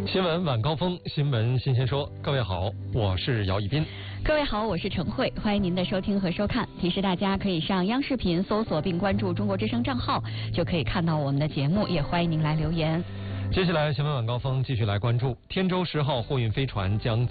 新闻晚高峰，新闻新鲜说。各位好，我是姚一斌。 各位好，我是陈慧，欢迎您的收听和收看。提示大家可以上央视频搜索并关注中国之声账号，就可以看到我们的节目，也欢迎您来留言。 接下来新闻晚高峰继续来关注天舟10号货运飞船将